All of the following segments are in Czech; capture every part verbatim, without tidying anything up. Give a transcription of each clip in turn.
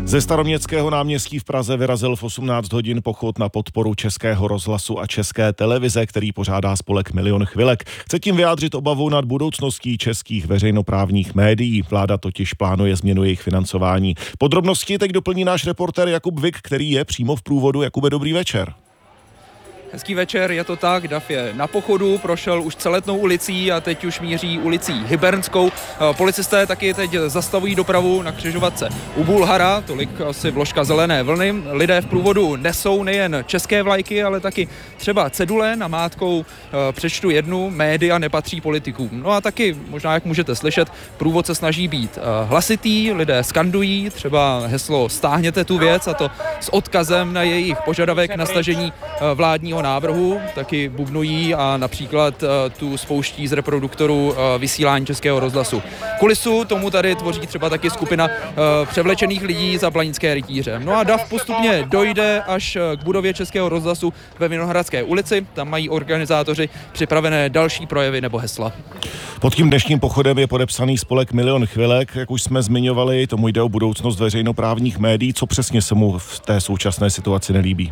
Ze Staroměstského náměstí v Praze vyrazil v osmnáct hodin pochod na podporu Českého rozhlasu a České televize, který pořádá spolek Milion chvilek. Chce tím vyjádřit obavu nad budoucností českých veřejnoprávních médií. Vláda totiž plánuje změnu jejich financování. Podrobnosti teď doplní náš reportér Jakub Vik, který je přímo v průvodu. Jakube, dobrý večer. Hezký večer, je to tak, Dav je na pochodu, prošel už Celetnou ulicí a teď už míří ulicí Hybernskou. Policisté taky teď zastavují dopravu na křižovatce u Bulhara, tolik asi vložka zelené vlny. Lidé v průvodu nesou nejen české vlajky, ale taky třeba cedule namátkou, přečtu jednu, média nepatří politikům. No a taky, možná jak můžete slyšet, průvod se snaží být hlasitý, lidé skandují třeba heslo stáhněte tu věc, a to s odkazem na jejich požadavek na stažení vládního návrhu, taky bubnují a například uh, tu spouští z reproduktoru uh, vysílání Českého rozhlasu. Kulisu tomu tady tvoří třeba taky skupina uh, převlečených lidí za Blanické rytíře. No a Dav postupně dojde až k budově Českého rozhlasu ve Vinohradské ulici, tam mají organizátoři připravené další projevy nebo hesla. Pod tím dnešním pochodem je podepsaný spolek Milion chvilek, jak už jsme zmiňovali, tomu jde o budoucnost veřejnoprávních médií. Co přesně se mu v té současné situaci nelíbí?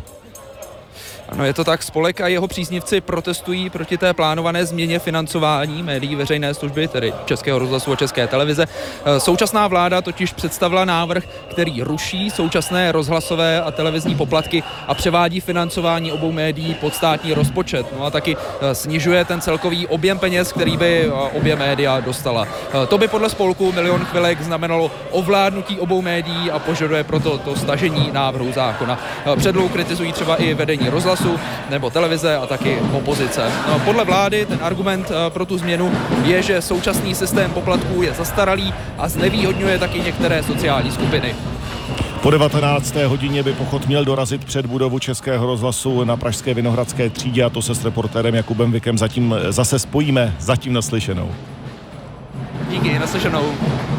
Ano, je to tak, spolek a jeho příznivci protestují proti té plánované změně financování médií veřejné služby, tedy Českého rozhlasu a České televize. Současná vláda totiž představila návrh, který ruší současné rozhlasové a televizní poplatky a převádí financování obou médií pod státní rozpočet. No a taky snižuje ten celkový objem peněz, který by obě média dostala. To by podle spolku Milion chvilek znamenalo ovládnutí obou médií a požaduje proto to stažení návrhu zákona. Předlohu kritizují třeba i vedení rozhlasu nebo televize a taky opozice. No, podle vlády ten argument pro tu změnu je, že současný systém poplatků je zastaralý a znevýhodňuje taky některé sociální skupiny. Po devatenácté hodině by pochod měl dorazit před budovu Českého rozhlasu na pražské Vinohradské třídě, a to se s reportérem Jakubem Vikem zatím zase spojíme. Zatím naslyšenou. Díky, naslyšenou.